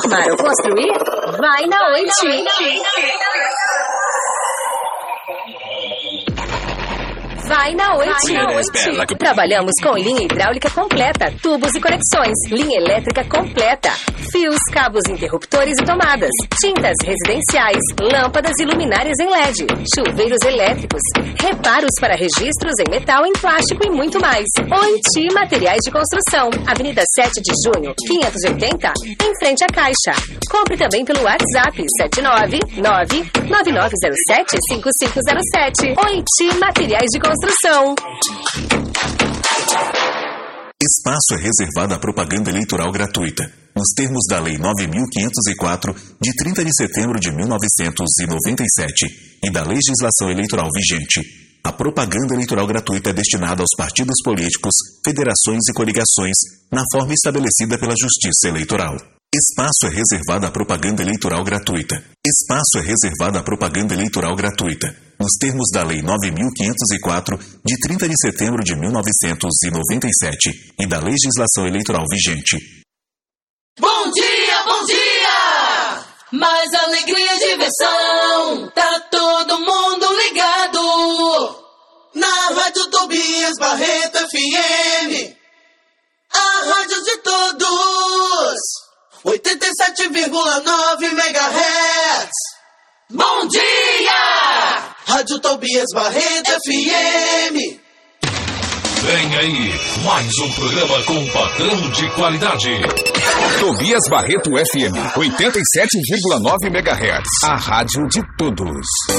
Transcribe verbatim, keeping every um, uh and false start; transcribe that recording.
Reformar ou construir? Vai na Oiti. Vai na Oiti. Trabalhamos com linha hidráulica completa, tubos e conexões, linha elétrica completa, fios, cabos, interruptores e tomadas, tintas residenciais, lâmpadas e luminárias em L E D, chuveiros elétricos, reparos para registros em metal, em plástico e muito mais. Oiti Materiais de Construção, Avenida sete de junho, quinhentos e oitenta, em frente à Caixa. Compre também pelo WhatsApp sete nove nove nove nove zero sete cinco cinco zero sete. Oiti Materiais de Construção. Espaço é reservado à propaganda eleitoral gratuita, nos termos da Lei nove mil quinhentos e quatro, de trinta de setembro de mil novecentos e noventa e sete, e da legislação eleitoral vigente. A propaganda eleitoral gratuita é destinada aos partidos políticos, federações e coligações, na forma estabelecida pela Justiça Eleitoral. Espaço é reservado à propaganda eleitoral gratuita. Espaço é reservado à propaganda eleitoral gratuita, nos termos da Lei nove mil quinhentos e quatro, de trinta de setembro de mil novecentos e noventa e sete, e da legislação eleitoral vigente. Bom dia, bom dia! Mais alegria e diversão, tá todo mundo ligado. Na Rádio Tobias Barreto F M, a rádio de todos. oitenta e sete vírgula nove megahertz. Bom dia! Rádio Tobias Barreto F M. Vem aí, mais um programa com padrão de qualidade. Tobias Barreto F M, oitenta e sete vírgula nove megahertz. A rádio de todos.